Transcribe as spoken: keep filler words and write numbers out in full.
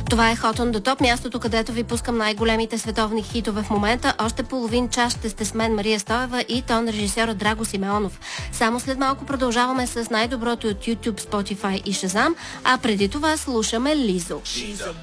Това е Hot on the Top, мястото, където ви пускам най-големите световни хитове в момента. Още половин час ще сте с мен, Мария Стоева, и тон режисьора Драго Симеонов. Само след малко продължаваме с най-доброто от YouTube, Spotify и Shazam, а преди това слушаме Лизо.